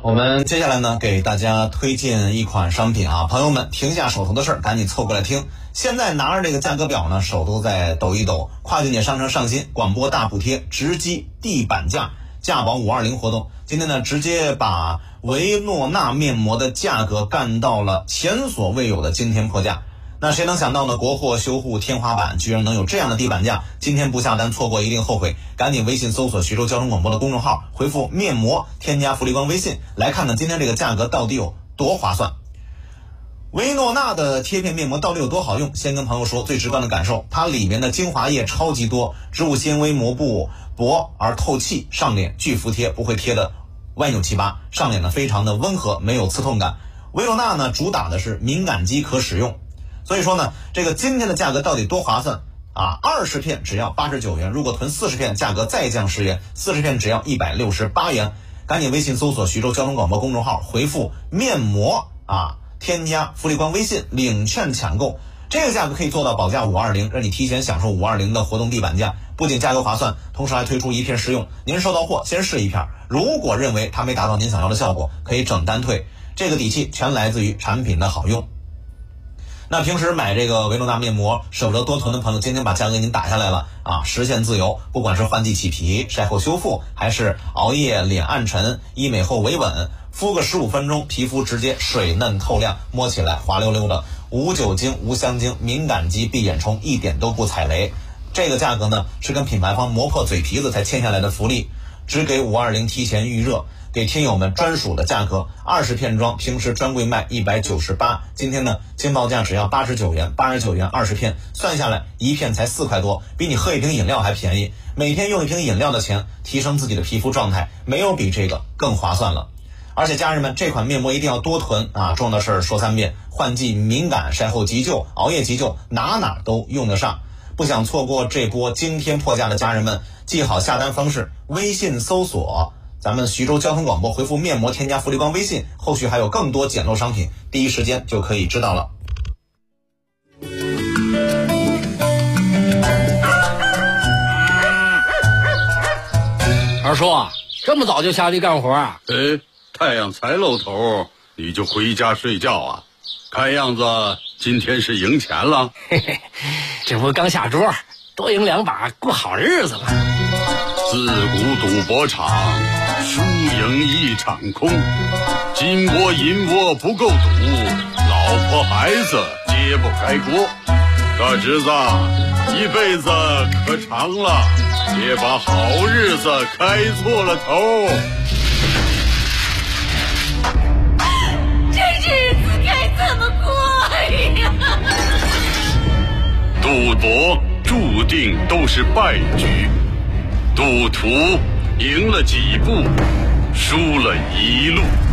我们接下来呢，给大家推荐一款商品啊，朋友们停下手头的事儿，赶紧凑过来听。现在拿着这个价格表呢，手都在抖一抖。跨境点商城上新广播大补贴，直击地板价，价保520活动。今天呢，直接把维诺纳面膜的价格干到了前所未有的惊天破价。那谁能想到呢？国货修护天花板居然能有这样的地板价！今天不下单错过一定后悔，赶紧微信搜索徐州交通广播的公众号，回复面膜，添加福利光微信，来看看今天这个价格到底有多划算。维诺纳的贴片面膜到底有多好用？先跟朋友说最直观的感受，它里面的精华液超级多，植物纤维膜布薄而透气，上脸巨服贴，不会贴的歪扭七八，上脸呢非常的温和，没有刺痛感。维诺纳呢主打的是敏感肌可使用。所以说呢，这个今天的价格到底多划算啊？20片只要89元，如果囤40片，价格再降10元，40片只要168元。赶紧微信搜索徐州交通广播公众号，回复面膜啊，添加福利光微信，领券抢购。这个价格可以做到保价520，让你提前享受520的活动地板价，不仅价格划算，同时还推出一片试用。您收到货先试一片，如果认为它没达到您想要的效果，可以整单退。这个底气全来自于产品的好用。那平时买这个维诺纳面膜舍不得多囤的朋友，今天把价格给您打下来了啊！实现自由，不管是换季起皮、晒后修复，还是熬夜脸暗沉、医美后维稳，敷个15分钟，皮肤直接水嫩透亮，摸起来滑溜溜的，无酒精、无香精，敏感肌闭眼冲，一点都不踩雷。这个价格呢，是跟品牌方磨破嘴皮子才签下来的福利，只给520提前预热。给听友们专属的价格，20片装，平时专柜卖198，今天呢惊报价只要89元，89元20片，算下来一片才4块多，比你喝一瓶饮料还便宜。每天用一瓶饮料的钱，提升自己的皮肤状态，没有比这个更划算了。而且家人们，这款面膜一定要多囤啊！重要的事儿说3遍，换季敏感、晒后急救、熬夜急救，哪都用得上。不想错过这波惊天破价的家人们，记好下单方式，微信搜索咱们徐州交通广播，回复面膜，添加福利光微信，后续还有更多捡漏商品，第一时间就可以知道了。 二叔啊，这么早就下地干活啊？ 太阳才露头你就回家睡觉啊？看样子今天是赢钱了。 嘿嘿，这不刚下桌，多赢2把，过好日子了。 自古赌博场，输赢一场空，金窝银窝不够赌，老婆孩子揭不开锅。大侄子，一辈子可长了，别把好日子开错了头。 这日子该怎么过呀？ 赌博注定都是败局，赌徒赢了几步，输了一路。